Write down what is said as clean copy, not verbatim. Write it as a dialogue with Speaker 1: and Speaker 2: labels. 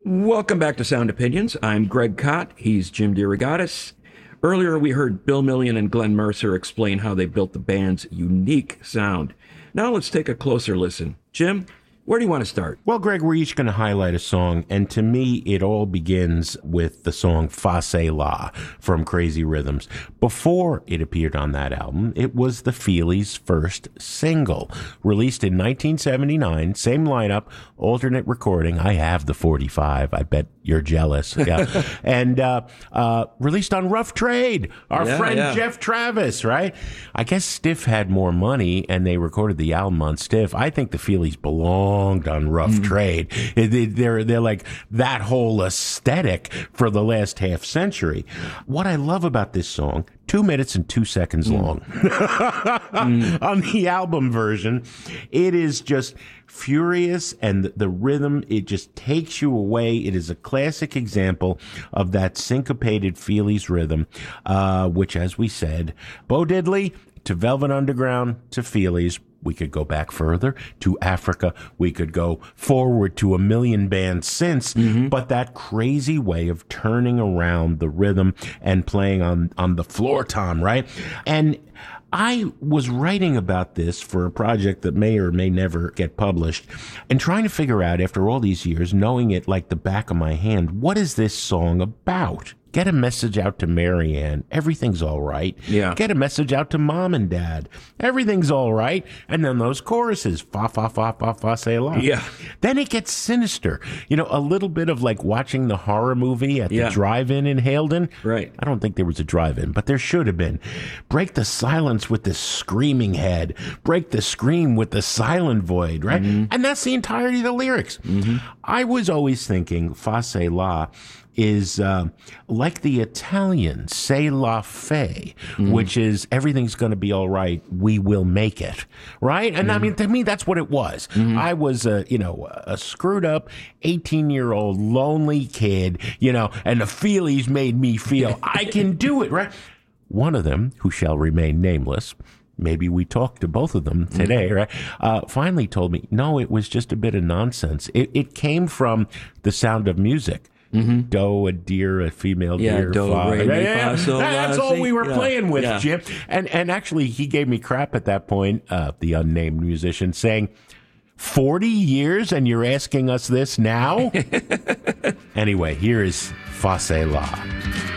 Speaker 1: Welcome back to Sound Opinions. I'm Greg Kot. He's Jim DeRogatis. Earlier, we heard Bill Million and Glenn Mercer explain how they built the band's unique sound. Now let's take a closer listen. Jim, where do you want to start?
Speaker 2: Well, Greg, we're each going to highlight a song, and to me, it all begins with the song Fa Se La from Crazy Rhythms. Before it appeared on that album, it was the Feelies' first single, released in 1979, same lineup, alternate recording. I have the 45. I bet you're jealous. Yeah. And released on Rough Trade, our friend Jeff Travis, right? I guess Stiff had more money, and they recorded the album on Stiff. I think the Feelies belonged on Rough Trade. They're like that whole aesthetic for the last half century. What I love about this song, 2 minutes and 2 seconds long. On the album version, it is just furious, and the rhythm, it just takes you away. It is a classic example of that syncopated Feelies rhythm, which, as we said, Bo Diddley to Velvet Underground to Feelies. We could go back further to Africa. We could go forward to a million bands since. But that crazy way of turning around the rhythm and playing on the floor tom, right? And I was writing about this for a project that may or may never get published, and trying to figure out, after all these years, knowing it like the back of my hand, what is this song about? Get a message out to Marianne. Everything's all right.
Speaker 1: Yeah.
Speaker 2: Get a message out to Mom and Dad. Everything's all right. And then those choruses, fa, fa, fa, fa, fa, say la.
Speaker 1: Yeah.
Speaker 2: Then it gets sinister. You know, a little bit of like watching the horror movie at the drive-in in Haledon.
Speaker 1: Right.
Speaker 2: I don't think there was a drive-in, but there should have been. Break the silence with the screaming head. Break the scream with the silent void, right? And that's the entirety of the lyrics. I was always thinking, fa, se, la, is like the Italian "C'est la fée," which is everything's going to be all right. We will make it, right? And I mean, to me, that's what it was. I was, a screwed up 18-year-old lonely kid, and the Feelies made me feel I can do it, right? One of them, who shall remain nameless, maybe we talked to both of them today, right? Finally told me, no, it was just a bit of nonsense. It came from The Sound of Music. Do, a deer, a female deer,
Speaker 1: do,
Speaker 2: fa.
Speaker 1: re, mi, fa, sol,
Speaker 2: That's
Speaker 1: la,
Speaker 2: all
Speaker 1: si.
Speaker 2: we were playing with,
Speaker 1: Yeah.
Speaker 2: Jim. And actually, he gave me crap at that point, the unnamed musician, saying, 40 years and you're asking us this now? Anyway, here is Fa Se La.